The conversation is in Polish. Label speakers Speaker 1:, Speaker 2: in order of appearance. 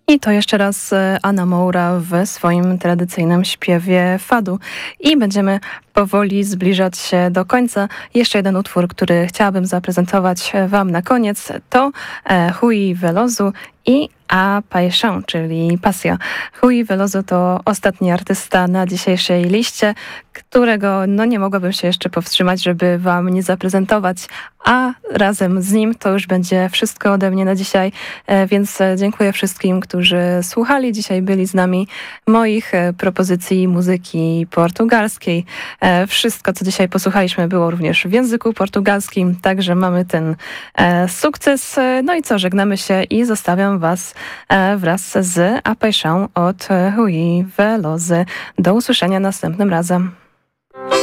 Speaker 1: I to jeszcze raz Anna Moura w swoim tradycyjnym śpiewie fadu. I będziemy powoli zbliżać się do końca. Jeszcze jeden utwór, który chciałabym zaprezentować Wam na koniec, to Rui Veloso i A Paixão, czyli Pasja. Rui Veloso to ostatni artysta na dzisiejszej liście, którego nie mogłabym się jeszcze powstrzymać, żeby Wam nie zaprezentować, a razem z nim to już będzie wszystko ode mnie na dzisiaj, więc dziękuję wszystkim, którzy słuchali. Dzisiaj byli z nami moich propozycji muzyki portugalskiej. Wszystko, co dzisiaj posłuchaliśmy, było również w języku portugalskim, także mamy ten sukces. No i co, żegnamy się i zostawiam Was wraz z A Paixão od Rui Veloso. Do usłyszenia następnym razem.